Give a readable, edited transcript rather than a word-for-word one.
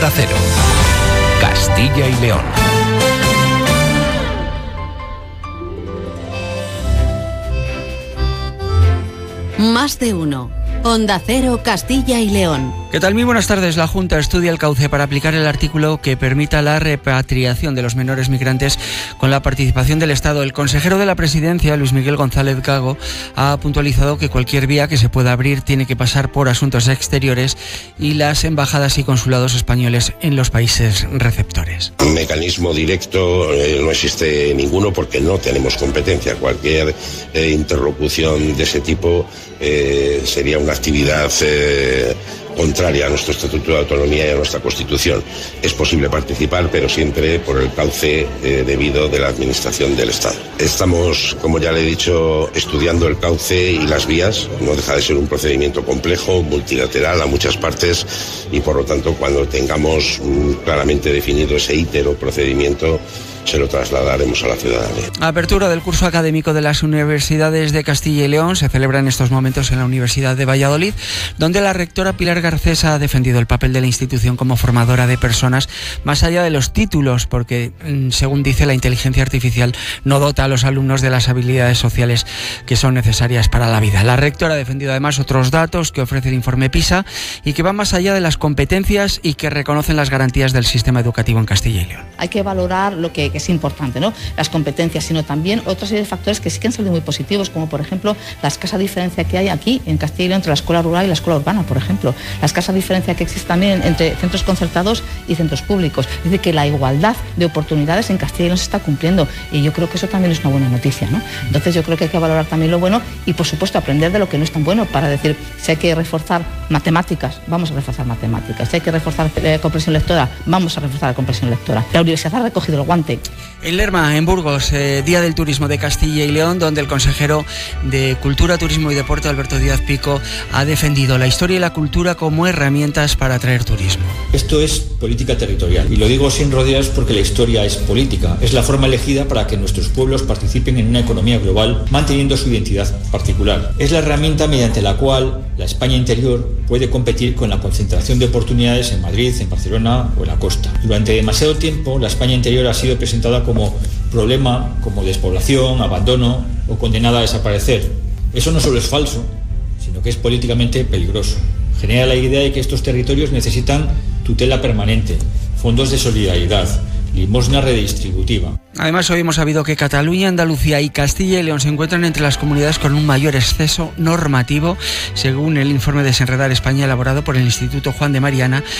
Onda Cero, Castilla y León. Más de uno. Onda Cero, Castilla y León. ¿Qué tal? Muy buenas tardes. La Junta estudia el cauce para aplicar el artículo que permita la repatriación de los menores migrantes con la participación del Estado. El consejero de la Presidencia, Luis Miguel González Gago, ha puntualizado que cualquier vía que se pueda abrir tiene que pasar por Asuntos Exteriores y las embajadas y consulados españoles en los países receptores. Un mecanismo directo no existe ninguno porque no tenemos competencia. Cualquier interlocución de ese tipo sería una actividad contraria a nuestro Estatuto de Autonomía y a nuestra Constitución. Es posible participar, pero siempre por el cauce debido de la Administración del Estado. Estamos, como ya le he dicho, estudiando el cauce y las vías. No deja de ser un procedimiento complejo, multilateral a muchas partes, y por lo tanto, cuando tengamos claramente definido ese íter o procedimiento, se lo trasladaremos a la ciudadanía. Apertura del curso académico de las universidades de Castilla y León se celebra en estos momentos en la Universidad de Valladolid, donde la rectora Pilar Garcés ha defendido el papel de la institución como formadora de personas más allá de los títulos, porque, según dice, la inteligencia artificial no dota a los alumnos de las habilidades sociales que son necesarias para la vida. La rectora ha defendido además otros datos que ofrece el informe PISA y que van más allá de las competencias y que reconocen las garantías del sistema educativo en Castilla y León. Hay que valorar lo que es importante, ¿no? Las competencias, sino también otra serie de factores que sí que han salido muy positivos, como por ejemplo la escasa diferencia que hay aquí en Castilla y León entre la escuela rural y la escuela urbana, por ejemplo. La escasa diferencia que existe también entre centros concertados y centros públicos. Es decir, que la igualdad de oportunidades en Castilla y León se está cumpliendo, y yo creo que eso también es una buena noticia, ¿no? Entonces yo creo que hay que valorar también lo bueno y, por supuesto, aprender de lo que no es tan bueno, para decir, si hay que reforzar matemáticas, vamos a reforzar matemáticas. Si hay que reforzar comprensión lectora, vamos a reforzar la comprensión lectora. La universidad ha recogido el guante. En Lerma, en Burgos, Día del Turismo de Castilla y León, donde el consejero de Cultura, Turismo y Deporte, Alberto Díaz Pico, ha defendido la historia y la cultura como herramientas para atraer turismo. Esto es política territorial, y lo digo sin rodeos porque la historia es política. Es la forma elegida para que nuestros pueblos participen en una economía global, manteniendo su identidad particular. Es la herramienta mediante la cual la España interior puede competir con la concentración de oportunidades en Madrid, en Barcelona o en la costa. Durante demasiado tiempo, la España interior ha sido presentada como problema, como despoblación, abandono o condenada a desaparecer. Eso no solo es falso, sino que es políticamente peligroso. Genera la idea de que estos territorios necesitan tutela permanente, fondos de solidaridad, limosna redistributiva. Además, hoy hemos sabido que Cataluña, Andalucía y Castilla y León se encuentran entre las comunidades con un mayor exceso normativo, según el informe Desenredar España elaborado por el Instituto Juan de Mariana,